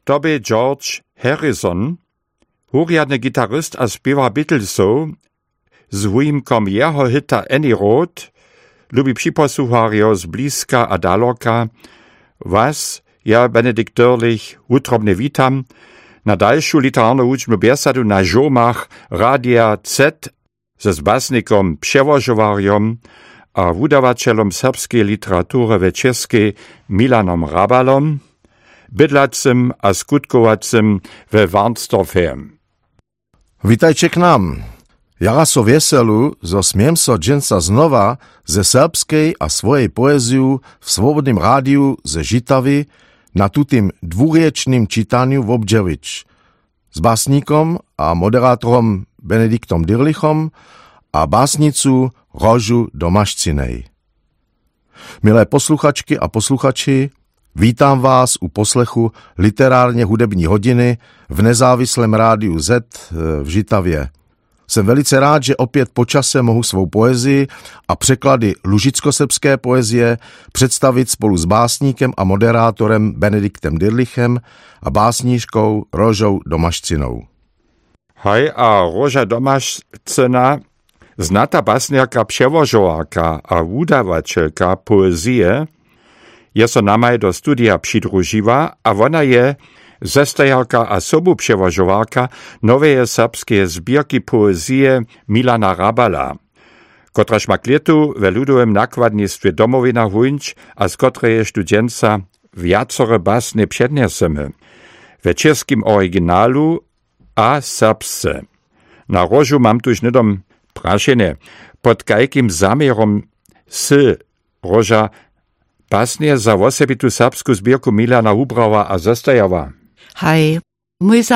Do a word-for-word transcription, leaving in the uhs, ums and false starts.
to by George Harrison, hurjadny gitaryst a spiewa Beatlesów, z wyjimkom jeho hita Any Road, lubi připosłucharjo z bliska a daloka. Was, ja Benedikt Dörlich, utrobne witam na dalszą literarną uczbę besadu na żomach Radia Z ze zbasnikom przewożowarjom a wydawatelom serbskiej literatury we Českej Milanom Rabalom, bydlacym a skutkowacym we Warnsdorfem. Witajcie k nam. Jara so weselu, zo smiem so dženca znova ze serbskiej a swojej poeziju w Swobodnym Radiu ze Žitavy na tutym dwuriečnym čitaniu wobdžević z básnikom a moderátorom Benediktom Dirlichom a básnicu Rožu Domašcinej. Milé posluchačky a posluchači, vítám vás u poslechu literárně hudební hodiny v nezávislém rádiu Z v Žitavě. Jsem velice rád, že opět po čase mohu svou poezii a překlady lužicko-srbské poezie představit spolu s básníkem a moderátorem Benediktem Dirlichem a básníškou Rožou Domašcinou. Hej, a Roža Domašcina, znata básniarka, přewožowarka a wudawatelka poezije, je so namaj do studia přidružiła, a ona je zestajarka a sobu přewožowarka nowej serbskiej zbierki poezije Milana Rabala, kotraž ma kletu we ludowym nakładnictwie Domowina Hunč a z kotrej studenca wiacore basne přednesemy, we czeskim oryginalu a serbsce. Na Rožu mam tuž nedom prašene, pod kajkim zamierom sy Roža basnie za wosebitu serbsku zbierku Milana ubrała a zestajawa. Hej, mój